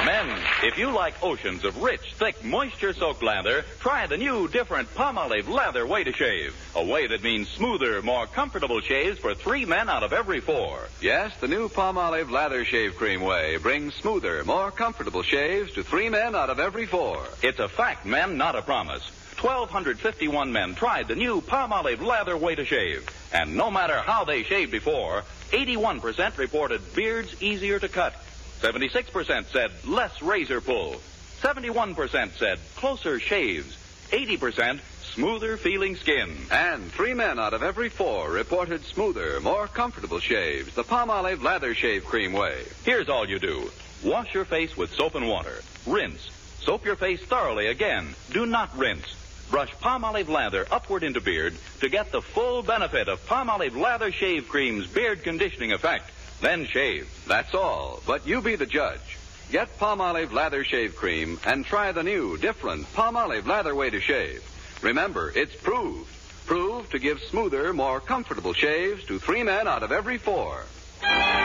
Men, if you like oceans of rich, thick, moisture-soaked lather, try the new, different Palmolive Lather Way to Shave. A way that means smoother, more comfortable shaves for 3 men out of every 4. Yes, the new Palmolive Lather Shave Cream Way brings smoother, more comfortable shaves to 3 men out of every 4. It's a fact, men, not a promise. 1,251 men tried the new Palmolive Lather Way to Shave. And no matter how they shaved before, 81% reported beards easier to cut. 76% said less razor pull. 71% said closer shaves. 80% smoother feeling skin. And 3 men out of every 4 reported smoother, more comfortable shaves. The Palmolive Lather Shave Cream Way. Here's all you do. Wash your face with soap and water. Rinse. Soap your face thoroughly again. Do not rinse. Brush Palmolive Lather upward into beard to get the full benefit of Palmolive Lather Shave Cream's beard conditioning effect. Then shave. That's all. But you be the judge. Get Palmolive Lather Shave Cream and try the new, different Palmolive Lather Way to Shave. Remember, it's proved. Proved to give smoother, more comfortable shaves to 3 men out of every 4.